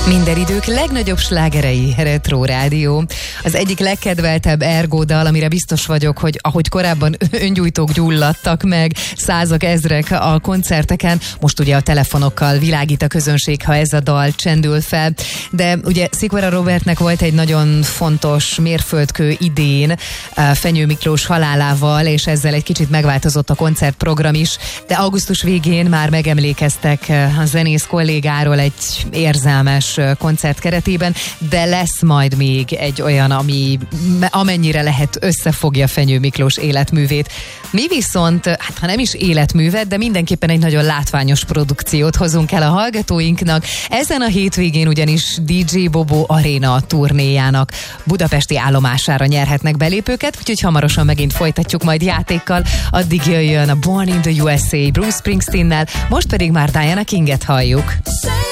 Minden idők legnagyobb slágerei, Retro Rádió. Az egyik legkedveltebb Ergo dal, amire biztos vagyok, hogy ahogy korábban öngyújtók gyulladtak meg, százak, ezrek a koncerteken, most ugye a telefonokkal világít a közönség, ha ez a dal csendül fel. De ugye Szikora Robertnek volt egy nagyon fontos mérföldkő idén Fenyő Miklós halálával, és ezzel egy kicsit megváltozott a koncertprogram is, de augusztus végén már megemlékeztek a zenész kollégáról egy érzelmes koncert keretében, de lesz majd még egy olyan, ami amennyire lehet összefogja Fenyő Miklós életművét. Mi viszont, hát ha nem is életművet, de mindenképpen egy nagyon látványos produkciót hozunk el a hallgatóinknak. Ezen a hétvégén ugyanis DJ Bobo Aréna turnéjának budapesti állomására nyerhetnek belépőket, úgyhogy hamarosan megint folytatjuk majd játékkal. Addig jöjjön a Born in the USA Bruce Springsteennel, most pedig már Diana Kinget halljuk.